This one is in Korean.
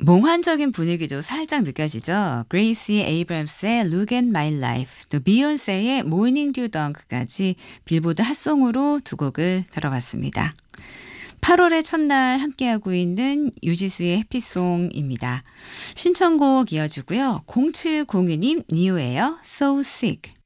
몽환적인 분위기도 살짝 느껴지죠. 그레이시 에이브럼스의 Look at My Life, 또 비욘세의 Morning Dew Dunk까지 빌보드 핫송으로 두 곡을 들어봤습니다. 8월의 첫날 함께하고 있는 유지수의 해피송입니다. 신청곡 이어주고요. 0702님 니오예요. So Sick.